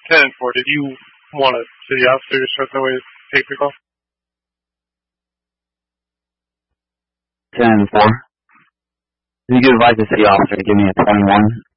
10-4. Did you want a city officer to start that way? Take the call. 10-4. If you could advise the city officer to give me a 21